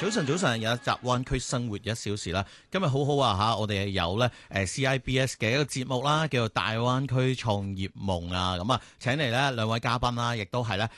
早晨，早晨，有一集灣區生活1小時啦。今日好好啊吓，我哋有咧CIBS 嘅一個節目啦，叫做大灣區創業夢啊。咁啊，請嚟咧2位嘉賓啦，亦都係咧